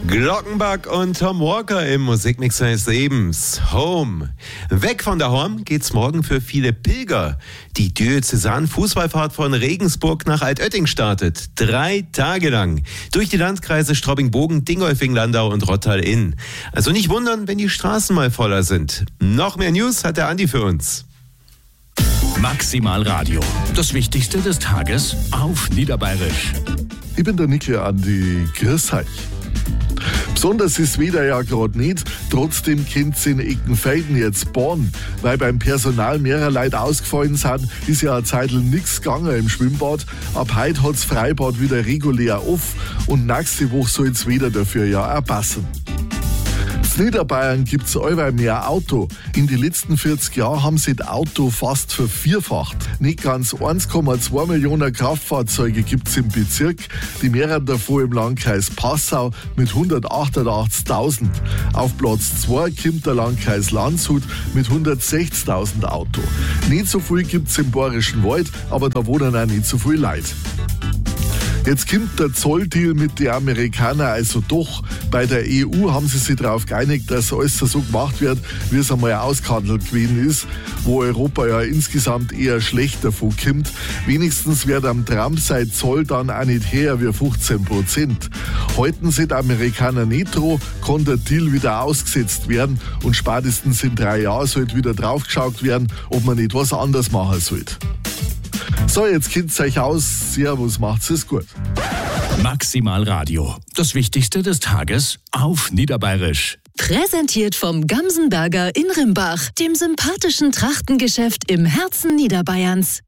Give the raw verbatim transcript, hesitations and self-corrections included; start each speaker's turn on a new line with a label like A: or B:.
A: Glockenbach und Tom Walker im Musikmix seines Lebens. Home. Weg von der Horn geht's morgen für viele Pilger. Die Diözesan-Fußballfahrt von Regensburg nach Altötting startet. Drei Tage lang. Durch die Landkreise Straubing-Bogen, Dingolfing-Landau und Rottal-Inn. Also nicht wundern, wenn die Straßen mal voller sind. Noch mehr News hat der Andi für uns.
B: Maximal Radio. Das Wichtigste des Tages auf Niederbayerisch.
C: Ich bin der Nickel Andi. Grüß euch. Besonders ist Wetter ja gerade nicht, trotzdem könnt's in Eckenfelden jetzt bauen, weil beim Personal mehrere Leute ausgefallen sind, ist ja eine Zeit lang nichts gegangen im Schwimmbad. Ab heute hat's Freibad wieder regulär auf und nächste Woche soll's wieder dafür ja auch passen. In Niederbayern gibt's allweil mehr Auto. In den letzten vierzig Jahren haben sie das Auto fast vervierfacht. Nicht ganz eins Komma zwei Millionen Kraftfahrzeuge gibt's im Bezirk, die mehreren davon im Landkreis Passau mit hundertachtundachtzigtausend. Auf Platz zwei kommt der Landkreis Landshut mit hundertsechzigtausend Auto. Nicht so viel gibt's im Bayerischen Wald, aber da wohnen auch nicht so viele Leute. Jetzt kommt der Zolldeal mit den Amerikanern also doch. Bei der E U haben sie sich darauf geeinigt, dass alles so gemacht wird, wie es einmal ausgehandelt gewesen ist, wo Europa ja insgesamt eher schlecht davon kommt. Wenigstens wird am Trump sein Zoll dann auch nicht höher wie fünfzehn Prozent. Halten sie die Amerikaner nicht dran, kann der Deal wieder ausgesetzt werden und spätestens in drei Jahren sollte wieder draufgeschaut werden, ob man nicht was anderes machen sollte. So, jetzt kennt's euch aus. Servus, macht's es gut.
B: Maximal Radio. Das Wichtigste des Tages auf Niederbayerisch.
D: Präsentiert vom Gamsenberger in Rimbach, dem sympathischen Trachtengeschäft im Herzen Niederbayerns.